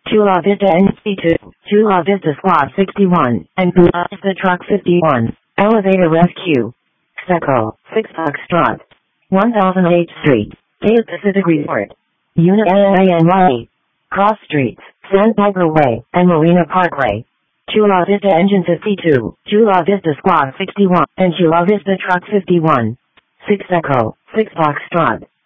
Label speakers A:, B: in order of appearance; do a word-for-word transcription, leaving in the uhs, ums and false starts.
A: Chula Vista N C two, Chula Vista Squad sixty-one, and Chula Vista Truck fifty-one. Elevator Rescue. Seco, six Foxtrot. one thousand eighth Street, Dale Pacific Resort. Unit N A N Y. Cross Streets, Sandpiper Way, and Marina Parkway. Chula Vista Engine fifty-two, Chula Vista Squad sixty-one, and Chula Vista Truck fifty-one. six Echo, six Foxtrot.